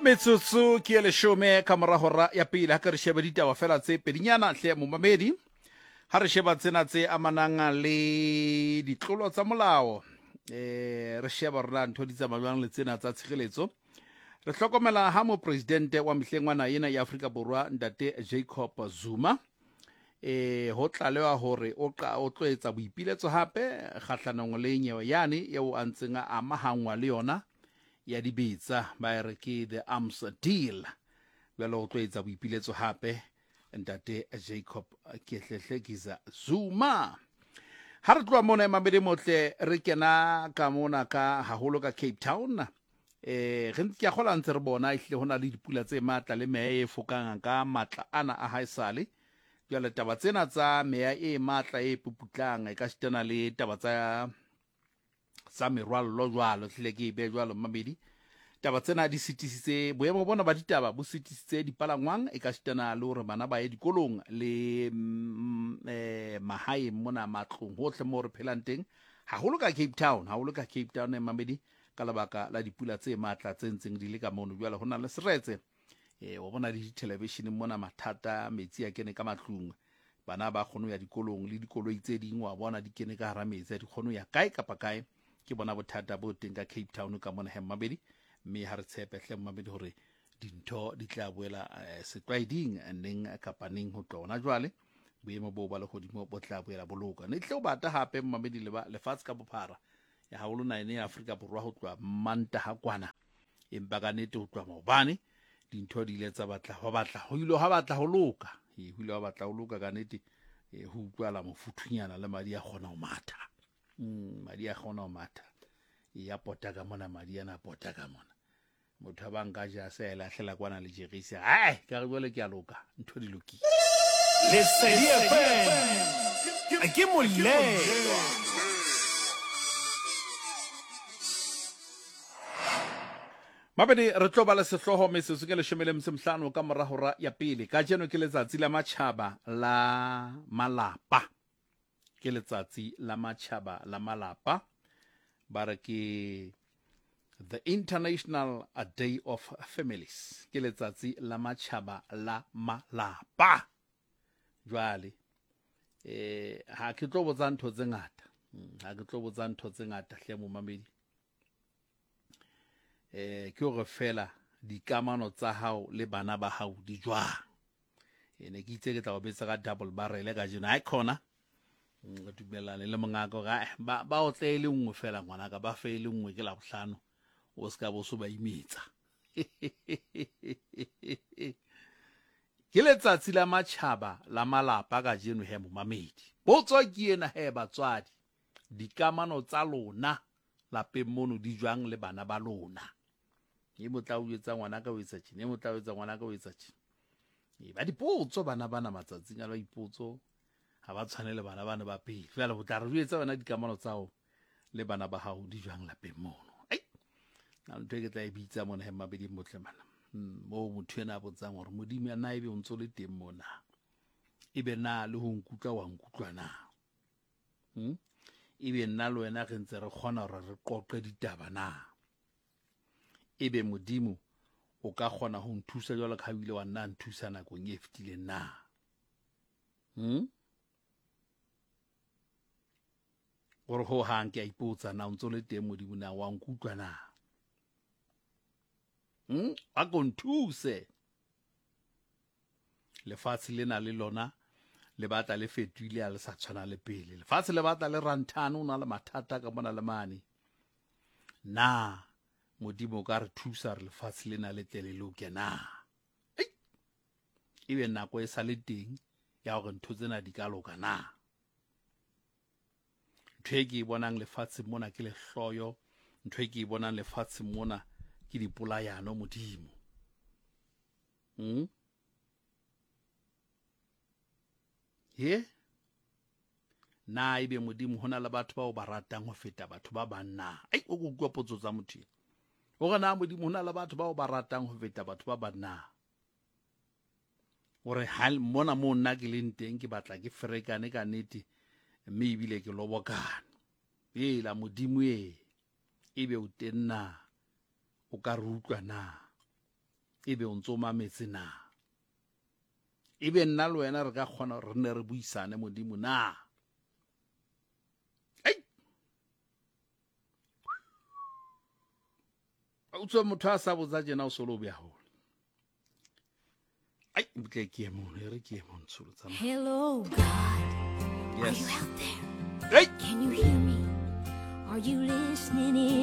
Metsotso ke le shome ka morahora ya pele ha ke re sheba ditaba fela tse pedinyana hle momamedi ha re sheba tsena tse amanang le ditlolo tsa molao re sheba rona ntho di tsamayang le tsena tsa tshireletso re hlokomela ha mo presidente wa mehlengwana ena ya Afrika Borwa ntate Jacob Zuma ho tlalewa hore o tlo etsa boipiletso hape kgahlanong le nyewe yane eo a ntseng a amahangwa le yona ya dibetsa ba re ke the arms deal bjalo go tlo etsa boipiletso hape ntate Jacob Kehlehlekisa Zuma. Ha re tloa mona mabedi motle re kena ka mona ka haholo ka Cape Town re ke a gola ntse re bona ihle hona le dipula tse matla le meya e fokang ka matla ana a haesale bjale taba tsena tsa meya e matla e puputlang e ka sitana le taba tsa merwallo jwalo hle ke be jwalo mabedi taba tsena di sitisitse boemo bona ba ditaba bo sitisitse dipalangwang e ka sitana le hore bana ba ye dikolong le mahae mona matlong hohle mo re phelang teng haholo ka Cape Town mabedi ka lebaka la dipula tse matla tse ntseng di le ka mono jwale hona le seretse o bona di television mona mathata metsi a kene ka matlong bana ba kgono ya dikolong le dikoloi tse ding wa bona di kene ka hara metsi di kgono ya kae kapa kae ke bona bothata bo teng ka Cape Town ka mona mabedi mme ha re tshepe hle mabedi hore dintho di tla boela setlwaeding neng kapa neng ho tlona jwale boemo bo ba le hodimo bo tla boela boloka ne tle o bata hape mabedi le ba lefatshe ka bophara ya haholo naene ya Afrika Borwa ho tloa manta ha kwana empa ka nete ho tloa maobane dintho di ile tsa batla ho batla ho loka hile wa batla ho loka ka nete ho utlwala mofuthunyana le madi a kgona ho matha madi a kgona ho matha ya pota ka mona madi ana pota ka mona motho ba nka ja se la hlela kwana le jerisi ka re bole ke a loka ntho di lokile le serie fe ke molelo mabedi re tlo ba le sehloho metsotso ke 15 ka morahora ya pele ka jeno ke letsatsi la matjhaba la malapa ba re ke the International Day of Families ke letsatsi la matjhaba la malapa jwale ha ke tlo botsa ntho tse ngata hle mo mamedi ke go fela dikamano tsa hao le bana ba hao di jwang ne ke itse ke tla go betsa ka double barrel ka jeno ha khona re dumelane le mongako ga ba o tle le nngwe fela ngwana ka ba fe le nngwe ke la bohlano o ska bo so ba imetsa ke letsatsi la matjhaba la malapa ka jeno he momamedi botso ke ena he batswadi dikamano tsa lona lapeng mono di jwang le bana ba lona e motla o etsa ngwana ka o etsa tshine ba dipotso bana matsatsing a ba ipotso ha ba tshwane le bana ba pele fela go tla re etsa bana dikamano tsao le bana ba hao di jwang lapeng mono na ntwe ke tla e bitsa mona he mabedi motle mana mo motho ena a botsang hore modimo ya nae be o ntso le teng mona ebe na le ho nkutla wa nkutlwa na ebe nna le wena re ntse re kgona hore re qoqe ditaba na ebe modimo o ka kgona ho nthusa jwalo ka habile wa nna nthusa nakong e fetileng na gore ho hang ke a ipotsa na o ntso le teng modimo na wa nkutlwa na a go nthuse lefatshe lena le lona le batla le fetile a le sa tshwana le pele lefatshe le batla le ranthana o na le mathata ka mona le mane na modimo ka re thusa re lefatshe lena le tle le loke na ebe nako e sa le teng ya gore ntho tsena di ka loka na ntho e ke e bonang lefatshe mona ke lehloyo ntho e ke e bonang lefatshe mona ke dipolayano modimo na ebe modimo hona le batho ba o ba ratang ho feta batho ba banna o go kwa potso tsa motho o ga na modimo hona le batho ba o ba ratang ho feta batho ba banna gore ha mona mo nna ke leng teng ke batla ke ferekane ka nete mme ebile ke lobokana la modimo ebe o tenna o ka re utlwa na e be o ntse o mametse na e be nna le wena re ka kgona re ne re buisane modimo na o tswe motho a sa botsa jena o solo bja hole butle ke mo re ke mo ntsholo tsama Hello, God. Yes. Are you out there? Hey! Can you hear me? Are you listening in?